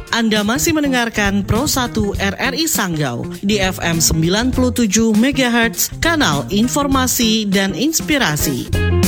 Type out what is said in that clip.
Anda masih mendengarkan Pro 1 RRI Sanggau di FM 97 MHz, kanal informasi dan inspirasi.